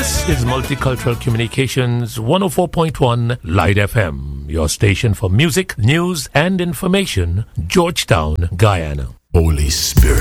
This is Multicultural Communications 104.1 Light FM, your station for music, news, and information, Georgetown, Guyana. Holy Spirit.